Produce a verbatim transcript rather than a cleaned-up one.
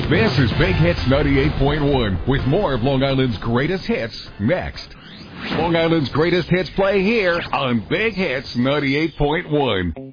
This is Big Hits ninety-eight point one with more of Long Island's greatest hits next. Long Island's greatest hits play here on Big Hits ninety-eight point one.